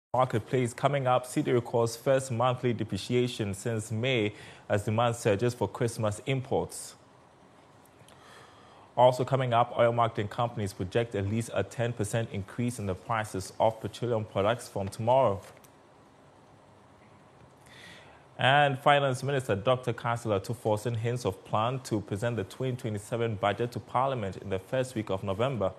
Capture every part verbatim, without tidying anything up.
Marketplace coming up, Cedi records first monthly depreciation since May as demand surges for Christmas imports. Also coming up, oil marketing companies project at least a ten percent increase in the prices of petroleum products from tomorrow. And Finance Minister Doctor Chancellor Tuforson hints of plan to present the twenty twenty-seven budget to Parliament in the first week of November.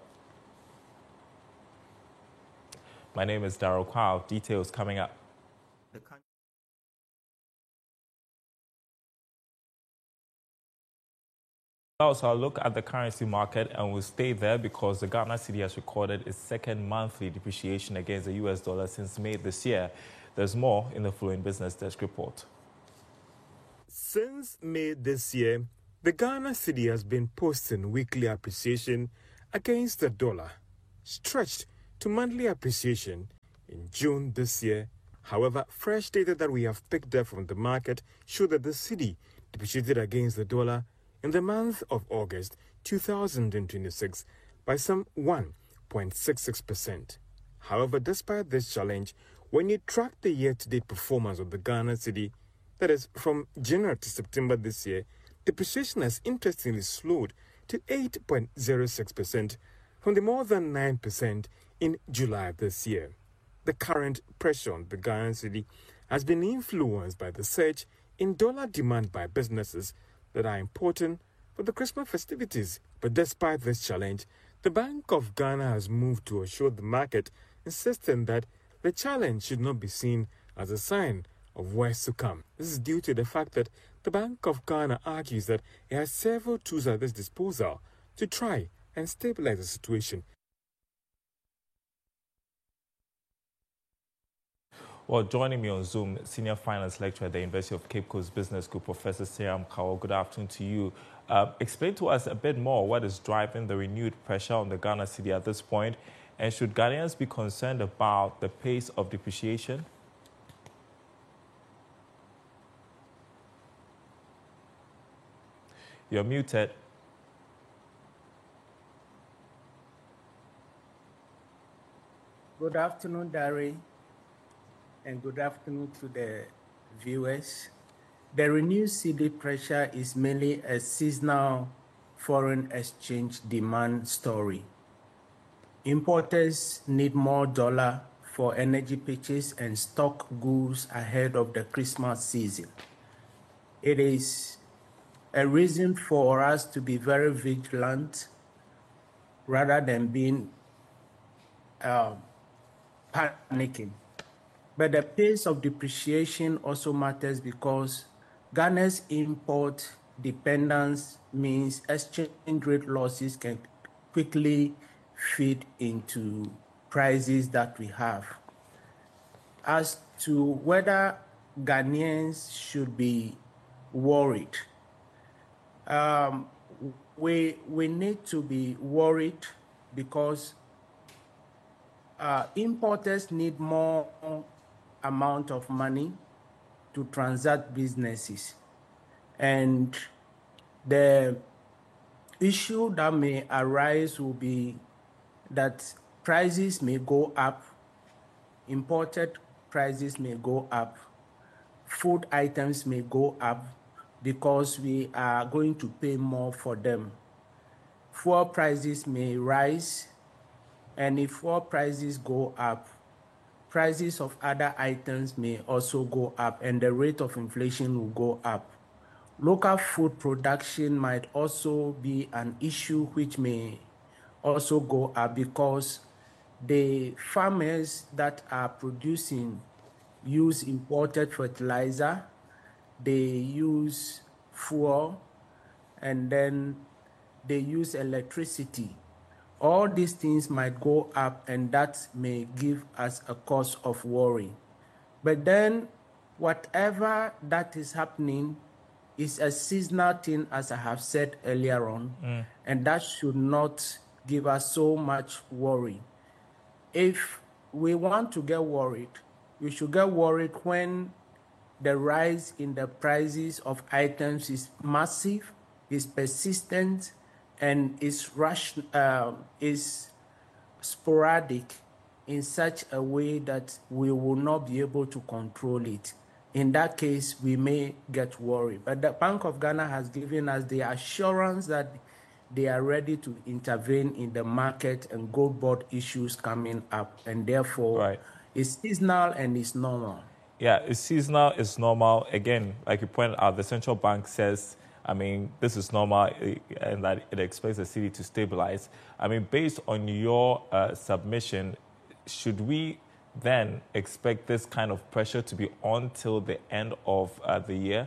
My name is Daryl Kwao. Details coming up. Also, I'll look at the currency market and we'll stay there because the Ghana cedi has recorded its second monthly depreciation against the U S dollar since May this year. There's more in the following Business Desk report. Since May this year, the Ghana cedi has been posting weekly appreciation against the dollar, stretched to monthly appreciation in June this year. However, fresh data that we have picked up from the market show that the cedi depreciated against the dollar in the month of August two thousand twenty-six by some one point six six percent. However, despite this challenge, when you track the year-to-date performance of the Ghana cedi, that is from January to September this year, depreciation has interestingly slowed to eight point zero six percent from the more than nine percent in July this year. The current pressure on the Ghana cedi has been influenced by the surge in dollar demand by businesses that are important for the Christmas festivities. But despite this challenge, the Bank of Ghana has moved to assure the market, insisting that the challenge should not be seen as a sign of worse to come. This is due to the fact that the Bank of Ghana argues that it has several tools at its disposal to try and stabilize the situation. Well, joining me on Zoom, Senior Finance Lecturer at the University of Cape Coast Business School, Professor Seyam Kawo. Good afternoon to you. Uh, explain to us a bit more what is driving the renewed pressure on the Ghana cedi at this point, and should Ghanaians be concerned about the pace of depreciation? You're muted. Good afternoon, Dari, and good afternoon to the viewers. The renewed cedi pressure is mainly a seasonal foreign exchange demand story. Importers need more dollar for energy purchase and stock goods ahead of the Christmas season. It is a reason for us to be very vigilant rather than being uh, panicking. But the pace of depreciation also matters because Ghana's import dependence means exchange rate losses can quickly feed into prices that we have. As to whether Ghanaians should be worried, um, we, we need to be worried because uh, importers need more amount of money to transact businesses. And the issue that may arise will be that prices may go up, imported prices may go up, food items may go up because we are going to pay more for them. Fuel prices may rise, and if fuel prices go up, prices of other items may also go up, and the rate of inflation will go up. Local food production might also be an issue which may also go up because the farmers that are producing use imported fertilizer, they use fuel, and then they use electricity. All these things might go up, and that may give us a cause of worry. But then whatever that is happening is a seasonal thing, as I have said earlier on, mm. and that should not give us so much worry. If we want to get worried, we should get worried when the rise in the prices of items is massive, is persistent, and is rush, uh, is sporadic in such a way that we will not be able to control it. In that case, we may get worried. But the Bank of Ghana has given us the assurance that they are ready to intervene in the market and gold board issues coming up. And therefore, right. it's seasonal and it's normal. Yeah, it's seasonal, it's normal. Again, like you pointed out, the central bank says, I mean, this is normal and that it expects the city to stabilize. I mean, based on your uh, submission, should we then expect this kind of pressure to be on till the end of uh, the year?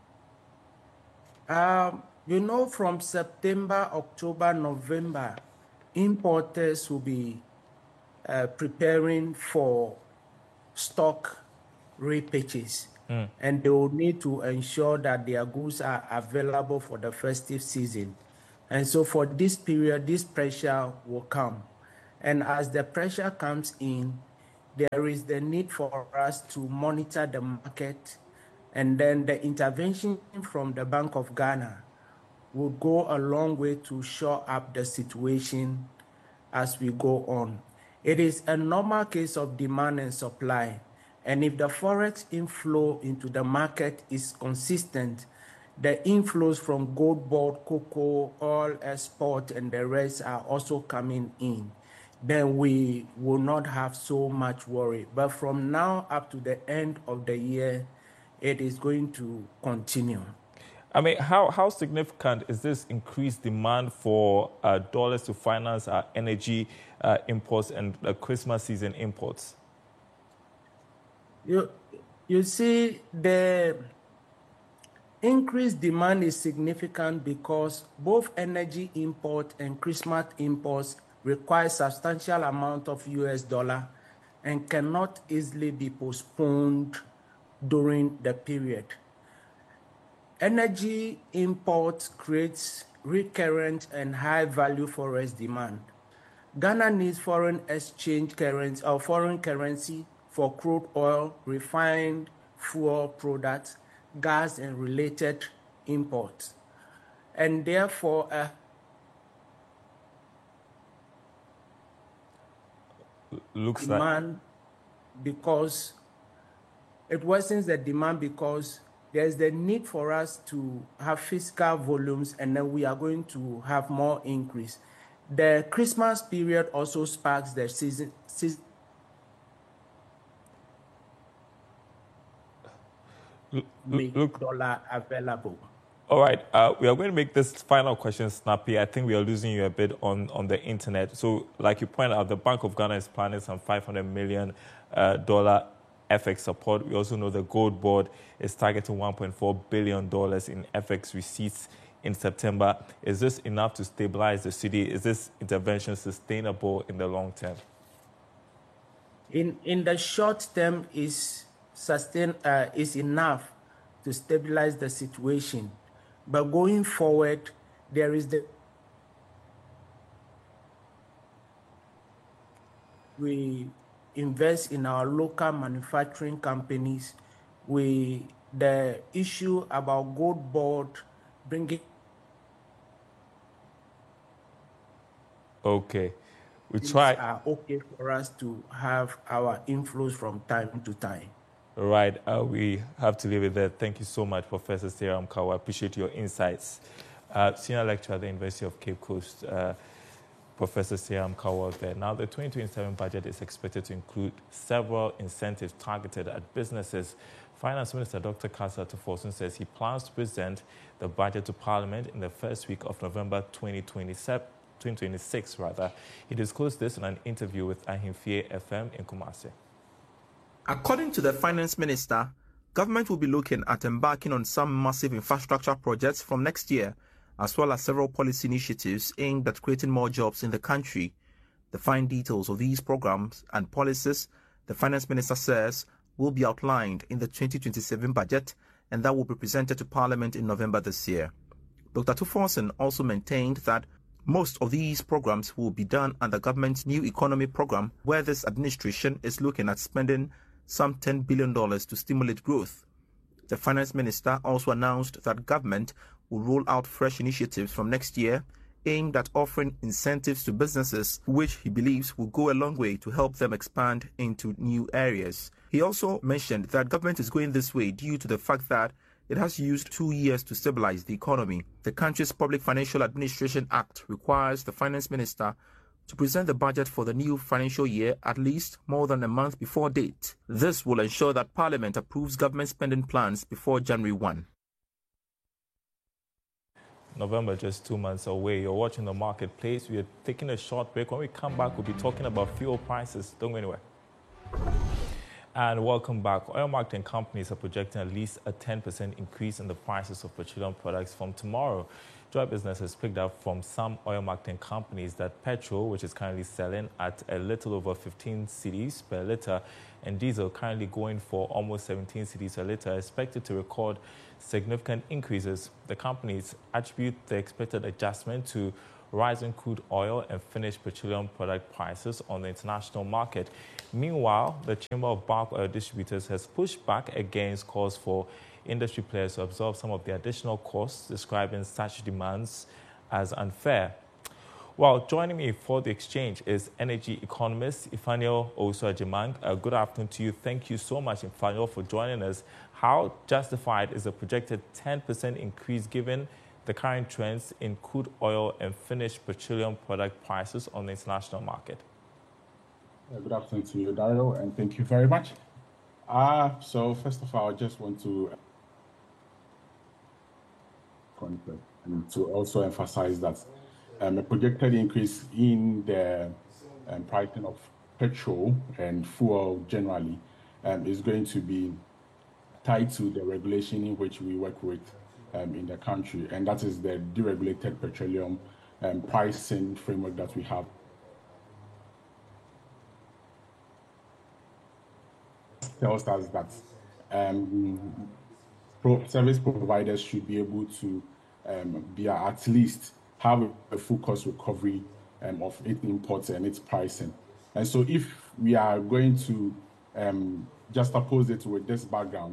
Um, you know, from September, October, November, importers will be uh, preparing for stock repurchase. Mm. And they will need to ensure that their goods are available for the festive season. And so for this period, this pressure will come. And as the pressure comes in, there is the need for us to monitor the market, and then the intervention from the Bank of Ghana will go a long way to shore up the situation as we go on. It is a normal case of demand and supply, and if the forex inflow into the market is consistent, the inflows from gold board, cocoa, oil export, and the rest are also coming in, then we will not have so much worry. But from now up to the end of the year, it is going to continue. I mean, how, how significant is this increased demand for uh, dollars to finance our energy uh, imports and uh, Christmas season imports? You, you see, the increased demand is significant because both energy import and Christmas imports require substantial amount of U S dollar and cannot easily be postponed during the period. Energy imports creates recurrent and high value forex demand. Ghana needs foreign exchange currency or foreign currency for crude oil, refined fuel products, gas, and related imports. And therefore, uh, looks demand like because it worsens the demand because there's the need for us to have fiscal volumes, and then we are going to have more increase. The Christmas period also sparks the season, season make look, dollar available. All right, uh, we are going to make this final question snappy. I think we are losing you a bit on, on the internet. So, like you pointed out, the Bank of Ghana is planning some five hundred million dollars uh, F X support. We also know the Gold Board is targeting one point four billion dollars in F X receipts in September. Is this enough to stabilize the city? Is this intervention sustainable in the long term? In in the short term, is sustain uh, is enough to stabilize the situation. But going forward, there is the we invest in our local manufacturing companies. We the issue about Gold Board bringing. Okay, we try. Are okay for us to have our inflows from time to time. Right, uh, we have to leave it there. Thank you so much, Professor Seyram Kawo. I appreciate your insights. Uh, Senior Lecturer at the University of Cape Coast, uh, Professor Seyram Kawo there. Now, the twenty twenty-seven budget is expected to include several incentives targeted at businesses. Finance Minister Doctor Kasa Tuforson says he plans to present the budget to Parliament in the first week of November twenty twenty-seven, twenty twenty-six. Rather. He disclosed this in an interview with Ahimfie F M in Kumasi. According to the Finance Minister, government will be looking at embarking on some massive infrastructure projects from next year, as well as several policy initiatives aimed at creating more jobs in the country. The fine details of these programs and policies, the Finance Minister says, will be outlined in the twenty twenty-seven budget, and that will be presented to Parliament in November this year. Doctor Tuforson also maintained that most of these programs will be done under government's new economy program, where this administration is looking at spending some ten billion dollars to stimulate growth. The Finance Minister also announced that government will roll out fresh initiatives from next year, aimed at offering incentives to businesses, which he believes will go a long way to help them expand into new areas. He also mentioned that government is going this way due to the fact that it has used two years to stabilize the economy. The country's Public Financial Administration Act requires the finance minister to present the budget for the new financial year at least more than a month before date. This will ensure that Parliament approves government spending plans before January first. November just two months away. You're watching The Marketplace. We are taking a short break. When we come back, we'll be talking about fuel prices. Don't go anywhere. And welcome back. Oil marketing companies are projecting at least a ten percent increase in the prices of petroleum products from tomorrow. Joy Business has picked up from some oil marketing companies that petrol, which is currently selling at a little over fifteen cedis per litre, and diesel currently going for almost seventeen cedis a litre, are expected to record significant increases. The companies attribute the expected adjustment to rising crude oil and finished petroleum product prices on the international market. Meanwhile, the Chamber of Bulk Oil Distributors has pushed back against calls for industry players to absorb some of the additional costs, describing such demands as unfair. Well, joining me for the exchange is energy economist Ifaniel Owusu-Agyemang. Uh, good afternoon to you. Thank you so much, Ifaniel, for joining us. How justified is a projected ten percent increase given the current trends in crude oil and finished petroleum product prices on the international market? Uh, good afternoon to you, Daryl, and thank you very much. Uh, so first of all, I just want to and to also emphasize that um, a projected increase in the um, pricing of petrol and fuel generally um, is going to be tied to the regulation in which we work with um, in the country, and that is the deregulated petroleum um, pricing framework that we have. Tells us that um, pro service providers should be able to um, be at least have a full cost recovery um, of its imports and its pricing. And so if we are going to um, juxtapose it with this background,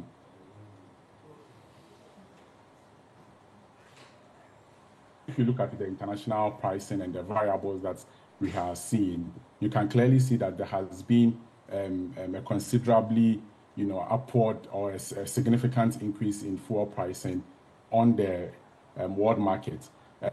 if you look at the international pricing and the variables that we have seen, you can clearly see that there has been um, um, a considerably, you know, upward or a, a significant increase in fuel pricing on the um, world market. Uh,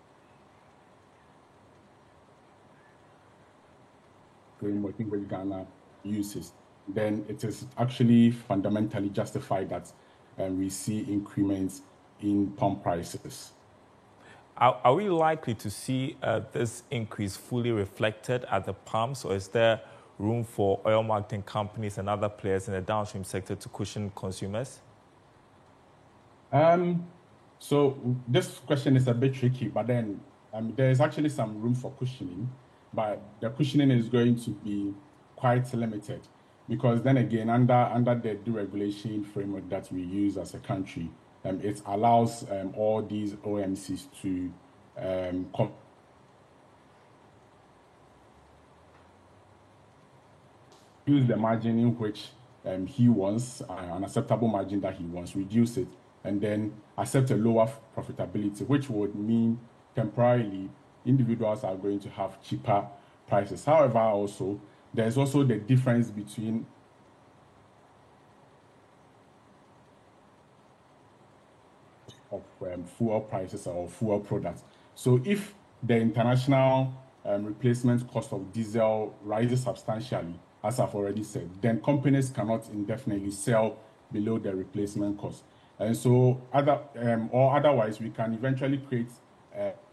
framework in which Ghana uses, then it is actually fundamentally justified that um, we see increments in pump prices. Are, are we likely to see uh, this increase fully reflected at the pumps, or is there room for oil marketing companies and other players in the downstream sector to cushion consumers? Um, so this question is a bit tricky, but then um, there is actually some room for cushioning, but the cushioning is going to be quite limited because then again, under, under the deregulation framework that we use as a country, um, it allows um, all these O M Cs to um, come use the margin in which um, he wants, uh, an acceptable margin that he wants, reduce it, and then accept a lower profitability, which would mean temporarily individuals are going to have cheaper prices. However, also, there's also the difference between of um, fuel prices or fuel products. So if the international um, replacement cost of diesel rises substantially, as I've already said, then companies cannot indefinitely sell below the replacement cost. And so, other um, or otherwise, we can eventually create uh,